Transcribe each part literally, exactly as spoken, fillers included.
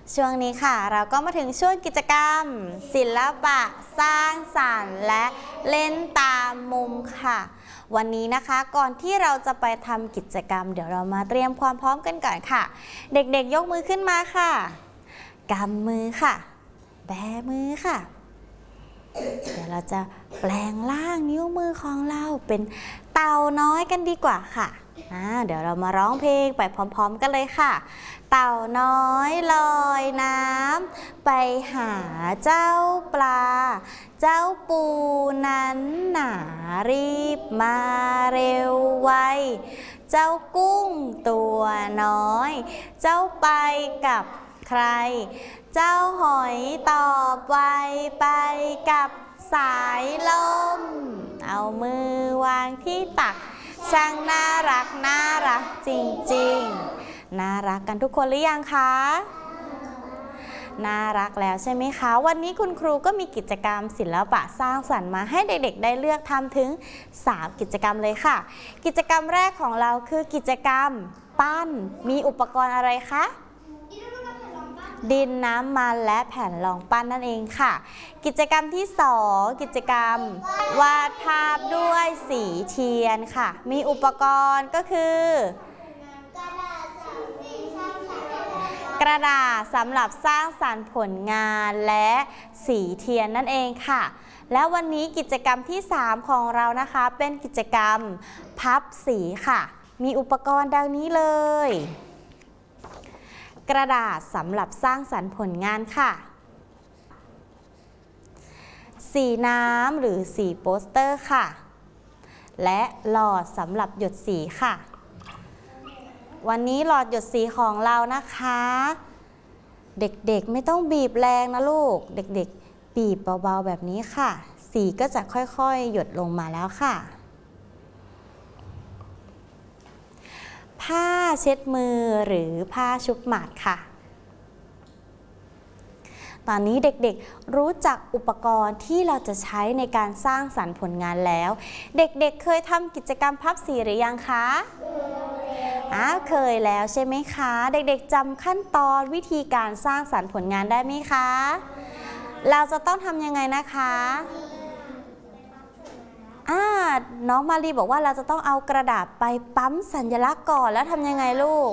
ช่วงนี้ค่ะเราก็มาถึงช่วงกิจกรรมศิลปะสร้างสรรค์และเล่นตามมุมค่ะวันนี้นะคะก่อนที่เราจะไปทำกิจกรรมเดี๋ยวเรามาเตรียมความพร้อมกันก่อนค่ะเด็กๆยกมือขึ้นมาค่ะกำมือค่ะแบมือค่ะเดี๋ยวเราจะแปลงร่างนิ้วมือของเราเป็นเต่าน้อยกันดีกว่าค่ะอ่าเดี๋ยวเรามาร้องเพลงไปพร้อมๆกันเลยค่ะเต่าน้อยลอยน้ำไปหาเจ้าปลาเจ้าปูนั้นหนารีบมาเร็วไวเจ้ากุ้งตัวน้อยเจ้าไปกับใครเจ้าหอยตอบไวไปกับสายลมเอามือวางที่ตักช่างน่ารักน่ารักจริงๆน่ารักกันทุกคนหรือยังคะน่ารักแล้วใช่ไหมคะวันนี้คุณครูก็มีกิจกรรมศิลปะสร้างสรรค์มาให้เด็กๆได้เลือกทำถึงสามกิจกรรมเลยค่ะกิจกรรมแรกของเราคือกิจกรรมปั้นมีอุปกรณ์อะไรคะดินน้ำมันและแผ่นรองปั้นนั่นเองค่ะกิจกรรมที่สองกิจกรรมวาดภาพด้วยสีเทียนค่ะมีอุปกรณ์ก็คือกระดาษสำหรับสร้างสรรค์ผลงานและสีเทียนนั่นเองค่ะและวันนี้กิจกรรมที่สามของเรานะคะเป็นกิจกรรมพับสีค่ะมีอุปกรณ์ดังนี้เลยกระดาษสำหรับสร้างสรรค์ผลงานค่ะสีน้ำหรือสีโปสเตอร์ค่ะและหลอดสำหรับหยดสีค่ะวันนี้หลอดหยดสีของเรานะคะเด็กๆไม่ต้องบีบแรงนะลูกเด็กๆบีบเบาๆแบบนี้ค่ะสีก็จะค่อยๆหยดลงมาแล้วค่ะผ้าเช็ดมือหรือผ้าชุบหมาดค่ะตอนนี้เด็กๆรู้จักอุปกรณ์ที่เราจะใช้ในการสร้างสรรค์ผลงานแล้วเด็กๆ เเคยทำกิจกรรมพับสีหรือยังคะอ้าวเคยแล้วใช่ไหมคะเด็กๆจำขั้นตอนวิธีการสร้างสรรค์ผลงานได้ไหมคะเราจะต้องทำยังไงนะคะอ่าน้องมารีบอกว่าเราจะต้องเอากระดาษไปปั๊มสัญลักษณ์ก่อนแล้วทำยังไงลูก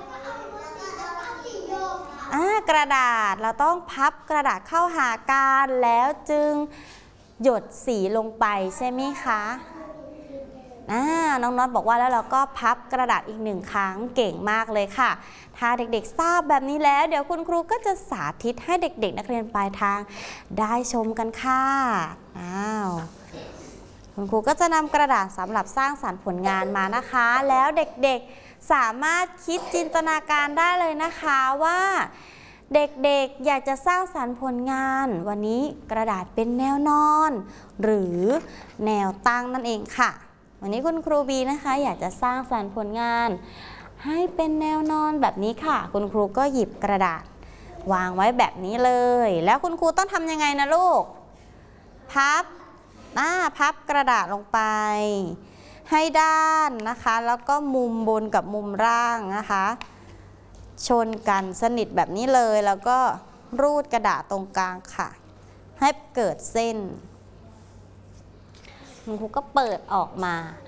อ่ากระดาษเราต้องพับกระดาษเข้าหากันแล้วจึงหยดสีลงไปใช่ไหมคะอ่าน้องน็อตบอกว่าแล้วเราก็พับกระดาษอีกหนึ่งครั้งเก่งมากเลยค่ะถ้าเด็กๆทราบแบบนี้แล้วเดี๋ยวคุณครูก็จะสาธิตให้เด็กๆนักเรียนปลายทางได้ชมกันค่ะอ้าวคุณครูก็จะนำกระดาษสำหรับสร้างสรรค์ผลงานมานะคะแล้วเด็กๆสามารถคิดจินตนาการได้เลยนะคะว่าเด็กๆอยากจะสร้างสรรค์ผลงานวันนี้กระดาษเป็นแนวนอนหรือแนวตั้งนั่นเองค่ะวันนี้คุณครูบีนะคะอยากจะสร้างสรรค์ผลงานให้เป็นแนวนอนแบบนี้ค่ะคุณครูก็หยิบกระดาษวางไว้แบบนี้เลยแล้วคุณครูต้องทำยังไงนะลูกพับอ่าพับกระดาษลงไปให้ด้านนะคะแล้วก็มุมบนกับมุมล่างนะคะชนกันสนิทแบบนี้เลยแล้วก็รูดกระดาษตรงกลางค่ะให้เกิดเส้นคุณครูก็เปิดออกมา